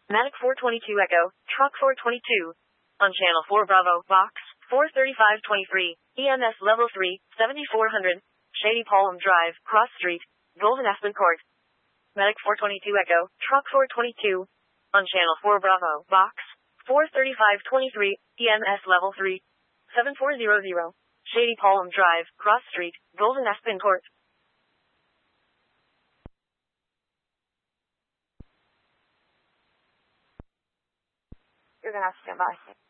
Medic 422 Echo, Truck 422. On Channel 4 Bravo, Box 43523, EMS Level 3, 7400, Shady Palm Drive, Cross Street, Golden Aspen Court. Medic 422 Echo, Truck 422. On Channel 4 Bravo, Box 43523, EMS Level 3, 7400, Shady Palm Drive, Cross Street, Golden Aspen Court. You're gonna have to stand by.